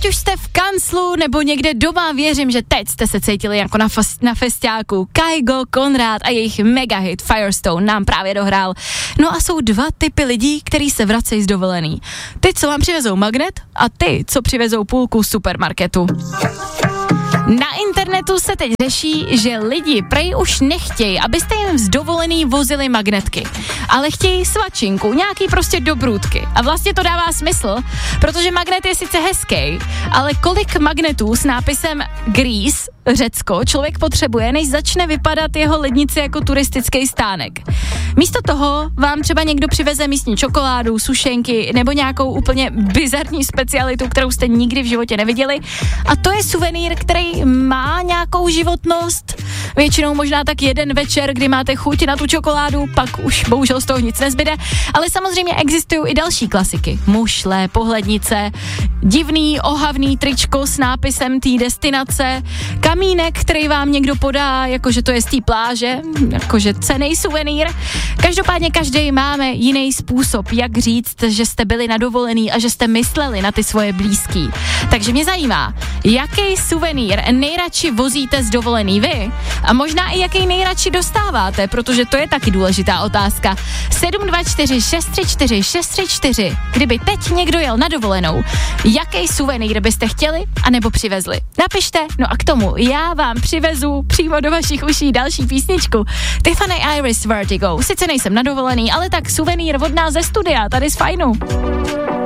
ať už jste v kanclu nebo někde doma, věřím, že teď jste se cítili jako na festiáku. Kygo, Konrád a jejich megahit Firestone nám právě dohrál. No a jsou dva typy lidí, kteří se vracejí z dovolený. Ty, co vám přivezou magnet a ty, co přivezou půlku supermarketu. Na internetu se teď řeší, že lidi prej už nechtějí, abyste jim z dovolený vozili magnetky, ale chtějí svačinku, nějaký prostě dobrůdky. A vlastně to dává smysl, protože magnet je sice hezký, ale kolik magnetů s nápisem Greece, Řecko, člověk potřebuje, než začne vypadat jeho lednice jako turistický stánek. Místo toho vám třeba někdo přiveze místní čokoládu, sušenky nebo nějakou úplně bizarní specialitu, kterou jste nikdy v životě neviděli. A to je suvenýr, který má nějakou životnost, většinou možná tak jeden večer, kdy máte chuť na tu čokoládu, pak už bohužel z toho nic nezbyde, ale samozřejmě existují i další klasiky. Mušle, pohlednice, divný, ohavný tričko s nápisem té destinace, kamínek, který vám někdo podá, jakože to je z té pláže, jakože cenný suvenýr. Každopádně každý máme jiný způsob, jak říct, že jste byli na dovolený a že jste mysleli na ty svoje blízký. Takže mě zajímá, jaký suvenýr nejradši vozíte z dovolený vy a možná i jaký nejradši dostáváte, protože to je taky důležitá otázka. 724 634 634. Kdyby teď někdo jel na dovolenou, jaký suvenýr byste chtěli anebo přivezli? Napište, no a k tomu já vám přivezu přímo do vašich uší další písničku. Tiffany Iris Vertigo. Sice nejsem na dovolený, ale tak suvenýr od nás ze studia, tady z Fajnu.